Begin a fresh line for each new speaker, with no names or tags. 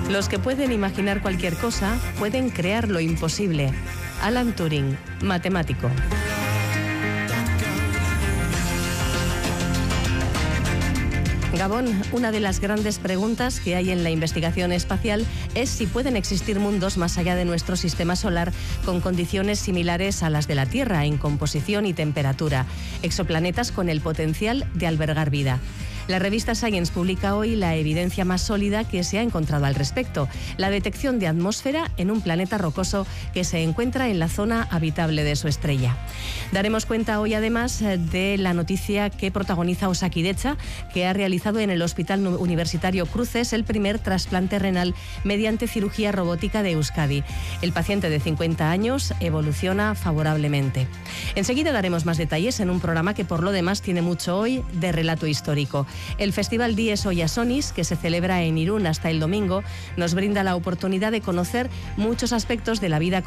Los que pueden imaginar cualquier cosa pueden crear lo imposible. Alan Turing, matemático. Gabón, una de las grandes preguntas que hay en la investigación espacial es si pueden existir mundos más allá de nuestro sistema solar con condiciones similares a las de la Tierra en composición y temperatura, exoplanetas con el potencial de albergar vida. La revista Science publica hoy la evidencia más sólida que se ha encontrado al respecto, la detección de atmósfera en un planeta rocoso que se encuentra en la zona habitable de su estrella. Daremos cuenta hoy además de la noticia que protagoniza Osakidetza, que ha realizado en el Hospital Universitario Cruces el primer trasplante renal mediante cirugía robótica de Euskadi. El paciente de 50 años evoluciona favorablemente. Enseguida daremos más detalles en un programa que por lo demás tiene mucho hoy de relato histórico. El Festival Dies Oyasonis, que se celebra en Irún hasta el domingo, nos brinda la oportunidad de conocer muchos aspectos de la vida